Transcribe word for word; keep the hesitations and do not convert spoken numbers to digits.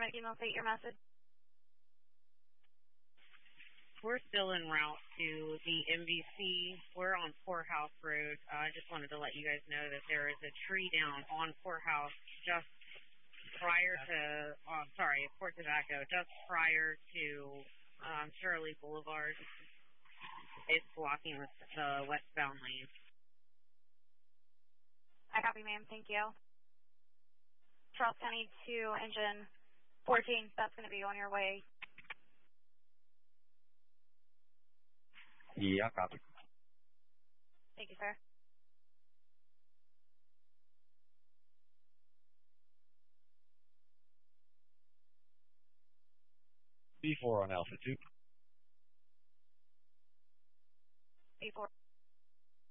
email state your message. We're still en route to the M V C. We're on Poorhouse Road. I uh, just wanted to let you guys know that there is a tree down on Poorhouse just prior to, oh, sorry, Port Tobacco, just prior to um, Shirley Boulevard. It's blocking the, the westbound lane. I copy, ma'am. Thank you. Charles County two, engine fourteen, that's going to be on your way. Yeah, copy. Thank you, sir. B four on Alpha two. B four.